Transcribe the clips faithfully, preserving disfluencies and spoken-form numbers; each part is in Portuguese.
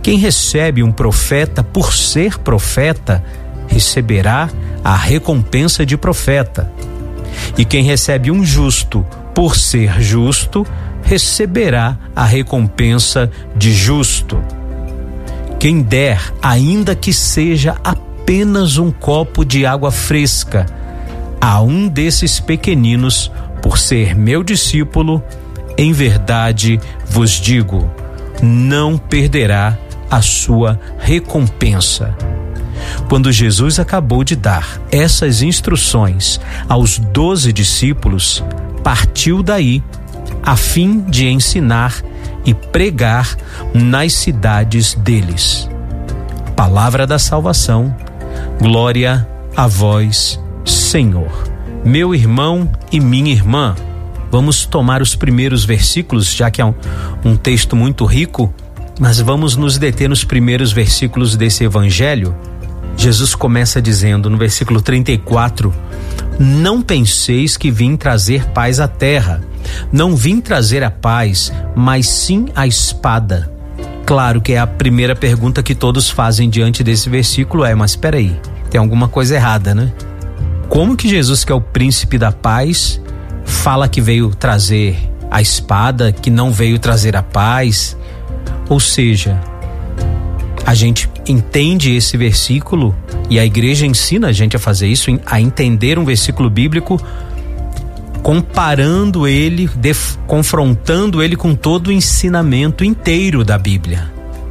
Quem recebe um profeta por ser profeta, receberá a recompensa de profeta. E quem recebe um justo por ser justo, receberá a recompensa de justo. Quem der, ainda que seja apenas um copo de água fresca, a um desses pequeninos, por ser meu discípulo, em verdade vos digo, não perderá a sua recompensa. Quando Jesus acabou de dar essas instruções aos doze discípulos, partiu daí a fim de ensinar e pregar nas cidades deles. Palavra da salvação, glória a vós, Senhor. Meu irmão e minha irmã, vamos tomar os primeiros versículos, já que é um, um texto muito rico, mas vamos nos deter nos primeiros versículos desse evangelho. Jesus começa dizendo no versículo trinta e quatro: não penseis que vim trazer paz à terra. Não vim trazer a paz, mas sim a espada. Claro que é a primeira pergunta que todos fazem diante desse versículo é, mas espera aí, tem alguma coisa errada, né? Como que Jesus, que é o príncipe da paz, fala que veio trazer a espada, que não veio trazer a paz? Ou seja, a gente entende esse versículo e a igreja ensina a gente a fazer isso, a entender um versículo bíblico, comparando ele, def, confrontando ele com todo o ensinamento inteiro da Bíblia.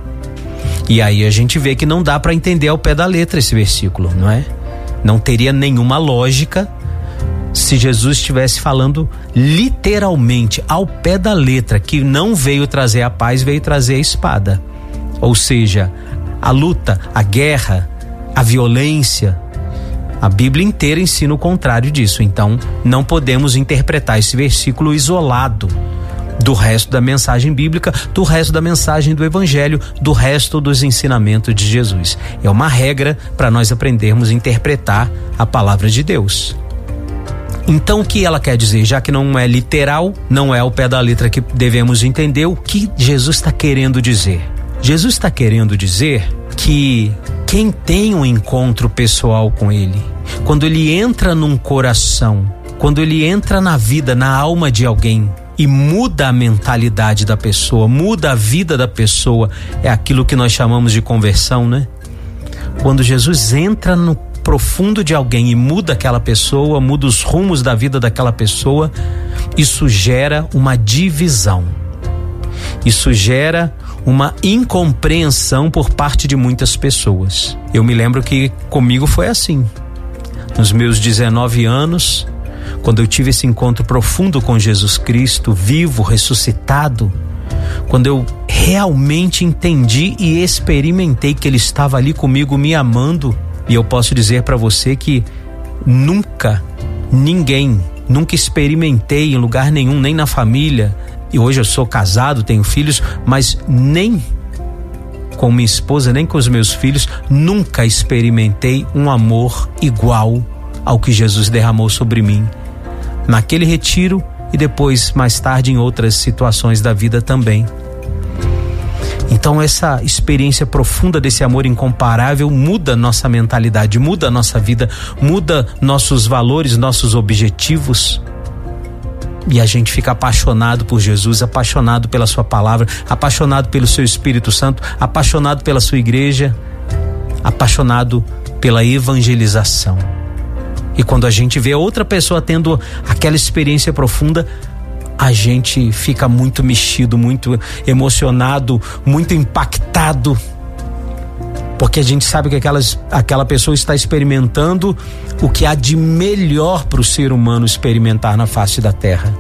E aí a gente vê que não dá para entender ao pé da letra esse versículo, não é? Não teria nenhuma lógica se Jesus estivesse falando literalmente ao pé da letra que não veio trazer a paz, veio trazer a espada. Ou seja, a luta, a guerra, a violência. A Bíblia inteira ensina o contrário disso. Então, não podemos interpretar esse versículo isolado do resto da mensagem bíblica, do resto da mensagem do Evangelho, do resto dos ensinamentos de Jesus. É uma regra para nós aprendermos a interpretar a palavra de Deus. Então, o que ela quer dizer? Já que não é literal, não é ao pé da letra que devemos entender, o que Jesus está querendo dizer? Jesus está querendo dizer que quem tem um encontro pessoal com Ele, quando Ele entra num coração, quando Ele entra na vida, na alma de alguém e muda a mentalidade da pessoa, muda a vida da pessoa, é aquilo que nós chamamos de conversão, né? Quando Jesus entra no profundo de alguém e muda aquela pessoa, muda os rumos da vida daquela pessoa, isso gera uma divisão. Isso gera uma incompreensão por parte de muitas pessoas. Eu me lembro que comigo foi assim. Nos meus dezenove anos, quando eu tive esse encontro profundo com Jesus Cristo, vivo, ressuscitado, quando eu realmente entendi e experimentei que Ele estava ali comigo me amando, e eu posso dizer para você que nunca, ninguém, nunca experimentei em lugar nenhum, nem na família, e hoje eu sou casado, tenho filhos, mas nem com minha esposa, nem com os meus filhos, nunca experimentei um amor igual ao que Jesus derramou sobre mim. Naquele retiro e depois, mais tarde, em outras situações da vida também. Então essa experiência profunda desse amor incomparável muda nossa mentalidade, muda a nossa vida, muda nossos valores, nossos objetivos. E a gente fica apaixonado por Jesus, apaixonado pela sua palavra, apaixonado pelo seu Espírito Santo, apaixonado pela sua igreja, apaixonado pela evangelização. E quando a gente vê outra pessoa tendo aquela experiência profunda, a gente fica muito mexido, muito emocionado, muito impactado, porque a gente sabe que aquelas, aquela pessoa está experimentando o que há de melhor para o ser humano experimentar na face da terra.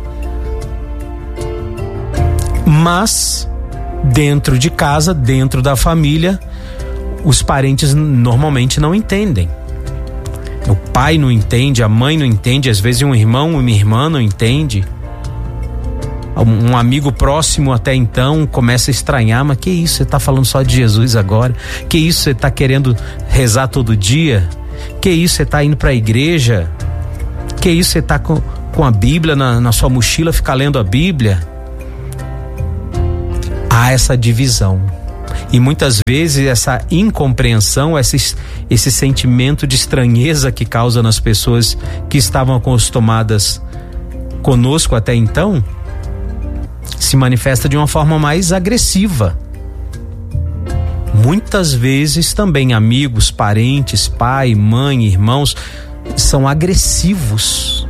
Mas dentro de casa, dentro da família, os parentes normalmente não entendem. O pai não entende, a mãe não entende, às vezes um irmão, uma irmã não entende. Um amigo próximo até então começa a estranhar, mas que isso, você está falando só de Jesus agora? Que isso, você está querendo rezar todo dia? Que isso, você está indo para a igreja? Que isso, você está com, com a Bíblia na, na sua mochila, ficar lendo a Bíblia? Há essa divisão. E muitas vezes essa incompreensão, esse, esse sentimento de estranheza que causa nas pessoas que estavam acostumadas conosco até então, se manifesta de uma forma mais agressiva. Muitas vezes também amigos, parentes, pai, mãe, irmãos são agressivos,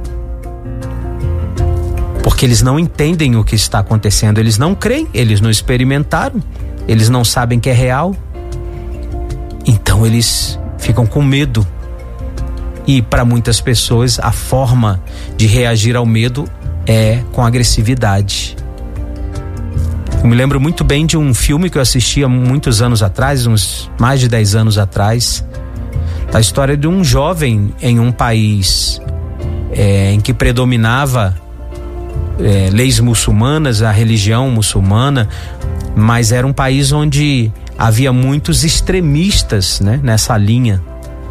porque eles não entendem o que está acontecendo, eles não creem, eles não experimentaram, eles não sabem que é real, então eles ficam com medo. E para muitas pessoas a forma de reagir ao medo é com agressividade. Eu me lembro muito bem de um filme que eu assisti há muitos anos atrás, uns mais de dez anos atrás, da história de um jovem em um país é, em que predominava é, leis muçulmanas, a religião muçulmana, mas era um país onde havia muitos extremistas, né, nessa linha.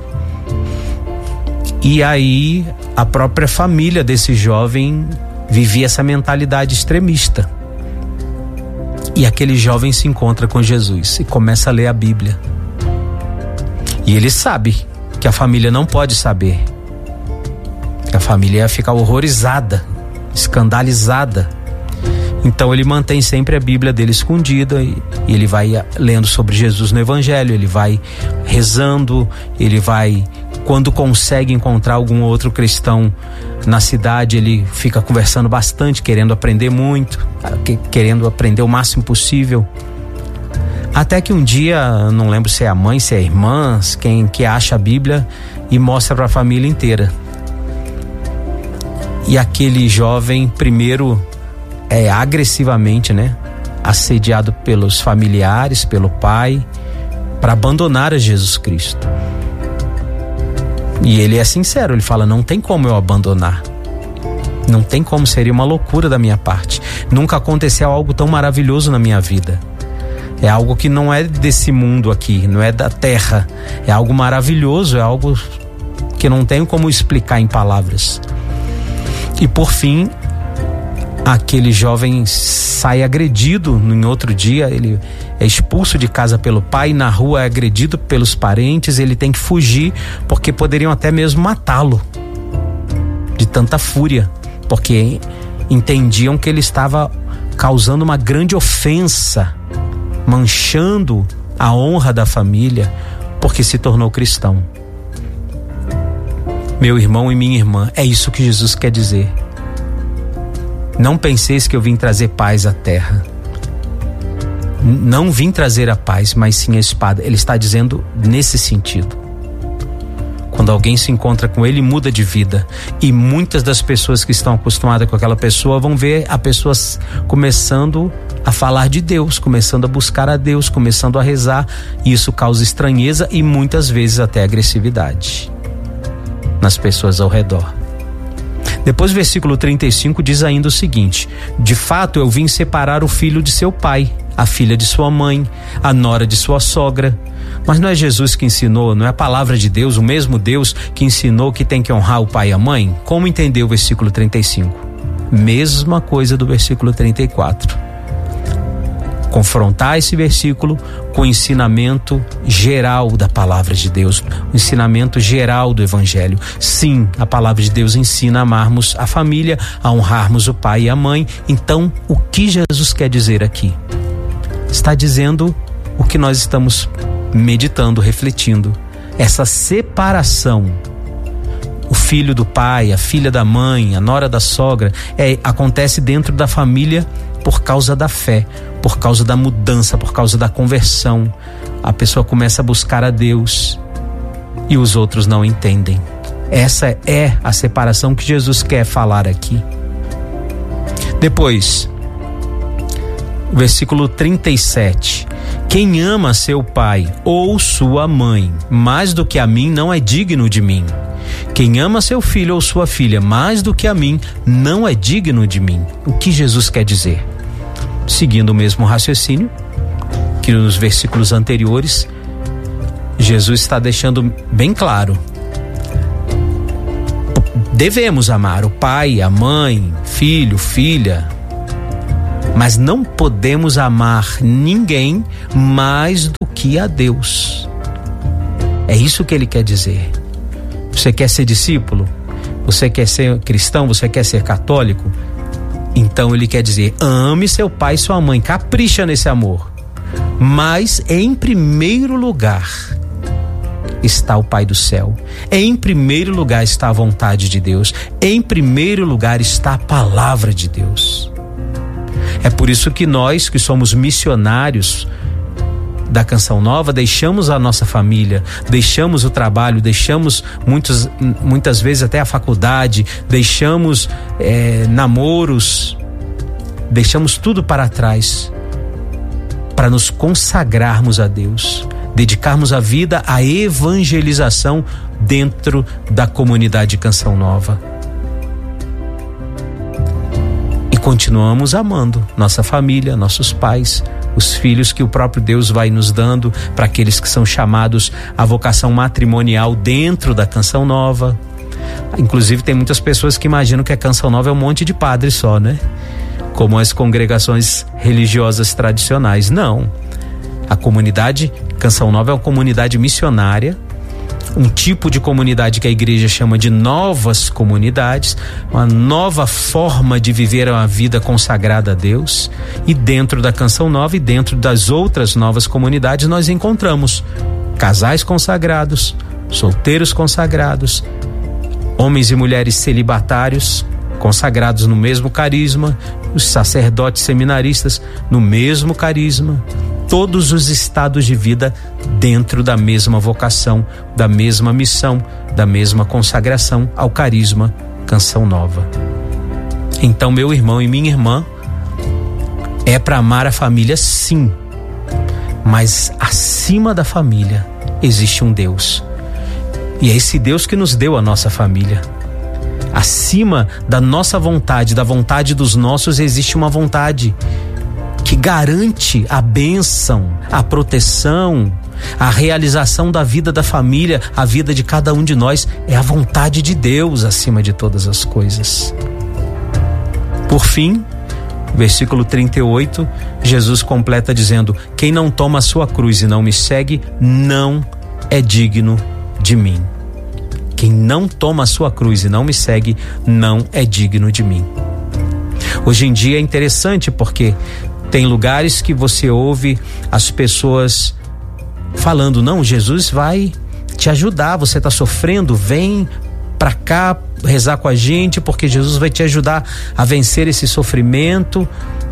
E aí a própria família desse jovem vivia essa mentalidade extremista. E aquele jovem se encontra com Jesus e começa a ler a Bíblia. E ele sabe que a família não pode saber. A família ia ficar horrorizada, escandalizada. Então ele mantém sempre a Bíblia dele escondida e, e ele vai lendo sobre Jesus no Evangelho, ele vai rezando, ele vai, quando consegue encontrar algum outro cristão na cidade, ele fica conversando bastante, querendo aprender muito, querendo aprender o máximo possível. Até que um dia, não lembro se é a mãe, se é a irmã, quem que acha a Bíblia e mostra para a família inteira. E aquele jovem, primeiro, é agressivamente, né, assediado pelos familiares, pelo pai, para abandonar a Jesus Cristo. E ele é sincero, ele fala: não tem como eu abandonar, não tem como, seria uma loucura da minha parte, nunca aconteceu algo tão maravilhoso na minha vida, é algo que não é desse mundo aqui, não é da terra, é algo maravilhoso, é algo que não tenho como explicar em palavras. E por fim, aquele jovem sai agredido. Em outro dia ele é expulso de casa pelo pai, na rua é agredido pelos parentes, ele tem que fugir porque poderiam até mesmo matá-lo de tanta fúria, porque entendiam que ele estava causando uma grande ofensa, manchando a honra da família, porque se tornou cristão. Meu irmão e minha irmã, é isso que Jesus quer dizer. Não penseis que eu vim trazer paz à terra. Não vim trazer a paz, mas sim a espada. Ele está dizendo nesse sentido. Quando alguém se encontra com ele, muda de vida. E muitas das pessoas que estão acostumadas com aquela pessoa vão ver a pessoa começando a falar de Deus, começando a buscar a Deus, começando a rezar. E isso causa estranheza e muitas vezes até agressividade nas pessoas ao redor. Depois o versículo trinta e cinco diz ainda o seguinte: de fato eu vim separar o filho de seu pai, a filha de sua mãe, a nora de sua sogra. Mas não é Jesus que ensinou, não é a palavra de Deus, o mesmo Deus que ensinou que tem que honrar o pai e a mãe? Como entender o versículo trinta e cinco? Mesma coisa do versículo trinta e quatro. Confrontar esse versículo com o ensinamento geral da palavra de Deus, o ensinamento geral do Evangelho. Sim, a palavra de Deus ensina a amarmos a família, a honrarmos o pai e a mãe. Então, o que Jesus quer dizer aqui? Está dizendo o que nós estamos meditando, refletindo. Essa separação, o filho do pai, a filha da mãe, a nora da sogra, é, acontece dentro da família por causa da fé, por causa da mudança, por causa da conversão. A pessoa começa a buscar a Deus e os outros não entendem. Essa é a separação que Jesus quer falar aqui. Depois, versículo trinta e sete: quem ama seu pai ou sua mãe mais do que a mim não é digno de mim. Quem ama seu filho ou sua filha mais do que a mim não é digno de mim. O que Jesus quer dizer? Seguindo o mesmo raciocínio que nos versículos anteriores, Jesus está deixando bem claro: devemos amar o pai, a mãe, filho, filha, Mas não podemos amar ninguém mais do que a Deus. É isso que ele quer dizer. Você quer ser discípulo? Você quer ser cristão? Você quer ser católico? Então ele quer dizer: ame seu pai e sua mãe, capricha nesse amor. Mas em primeiro lugar está o Pai do céu. Em primeiro lugar está a vontade de Deus. Em primeiro lugar está a palavra de Deus. É por isso que nós, que somos missionários da Canção Nova, deixamos a nossa família, deixamos o trabalho, deixamos muitos, muitas vezes até a faculdade, deixamos é, namoros, deixamos tudo para trás para nos consagrarmos a Deus, dedicarmos a vida à evangelização dentro da comunidade Canção Nova. E continuamos amando nossa família, nossos pais, os filhos que o próprio Deus vai nos dando para aqueles que são chamados à vocação matrimonial dentro da Canção Nova. Inclusive tem muitas pessoas que imaginam que a Canção Nova é um monte de padres só, né? Como as congregações religiosas tradicionais. Não. A comunidade Canção Nova é uma comunidade missionária, um tipo de comunidade que a igreja chama de novas comunidades, uma nova forma de viver a vida consagrada a Deus. E dentro da Canção Nova e dentro das outras novas comunidades nós encontramos casais consagrados, solteiros consagrados, homens e mulheres celibatários consagrados no mesmo carisma, os sacerdotes seminaristas no mesmo carisma, todos os estados de vida dentro da mesma vocação, da mesma missão, da mesma consagração ao carisma Canção Nova. Então, meu irmão e minha irmã, é para amar a família, sim, mas acima da família existe um Deus, e é esse Deus que nos deu a nossa família. Acima da nossa vontade, da vontade dos nossos, existe uma vontade que garante a bênção, a proteção, a realização da vida da família, a vida de cada um de nós. É a vontade de Deus acima de todas as coisas. Por fim, versículo trinta e oito, Jesus completa dizendo: quem não toma a sua cruz e não me segue, não é digno de mim. Quem não toma a sua cruz e não me segue, não é digno de mim. Hoje em dia é interessante porque tem lugares que você ouve as pessoas falando: não, Jesus vai te ajudar, você está sofrendo, vem para cá rezar com a gente porque Jesus vai te ajudar a vencer esse sofrimento.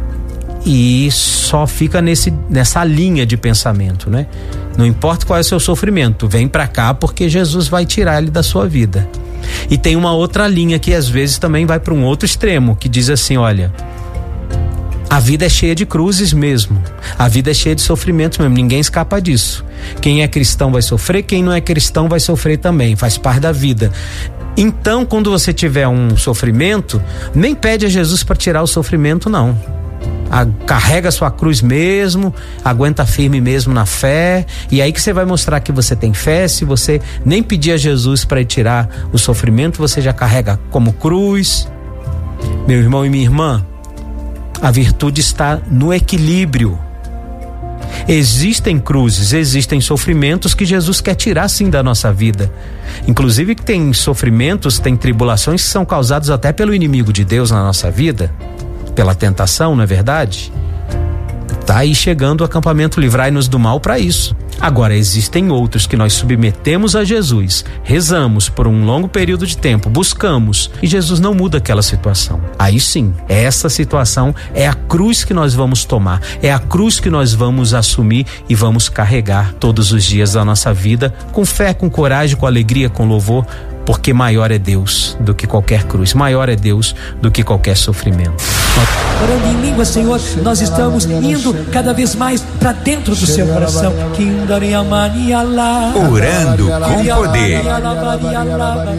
E só fica nesse, nessa linha de pensamento, né? Não importa qual é o seu sofrimento, vem pra cá porque Jesus vai tirar ele da sua vida. E tem uma outra linha que às vezes também vai para um outro extremo, que diz assim: olha, a vida é cheia de cruzes mesmo, a vida é cheia de sofrimento mesmo, ninguém escapa disso. Quem é cristão vai sofrer, quem não é cristão vai sofrer também, faz parte da vida. Então, quando você tiver um sofrimento, nem pede a Jesus para tirar o sofrimento, não. A, carrega a sua cruz mesmo, aguenta firme mesmo na fé, e aí que você vai mostrar que você tem fé. Se você nem pedir a Jesus para tirar o sofrimento, você já carrega como cruz. Meu irmão e minha irmã, a virtude está no equilíbrio. Existem cruzes, existem sofrimentos que Jesus quer tirar sim da nossa vida. Inclusive que tem sofrimentos, tem tribulações que são causados até pelo inimigo de Deus na nossa vida, pela tentação, não é verdade? Tá aí chegando o acampamento Livrai-nos do Mal para isso. Agora, existem outros que nós submetemos a Jesus, rezamos por um longo período de tempo, buscamos, e Jesus não muda aquela situação. Aí sim, essa situação é a cruz que nós vamos tomar, é a cruz que nós vamos assumir e vamos carregar todos os dias da nossa vida, com fé, com coragem, com alegria, com louvor, porque maior é Deus do que qualquer cruz, maior é Deus do que qualquer sofrimento. Orando em língua, Senhor, nós estamos indo cada vez mais para dentro do seu coração. Orando com poder.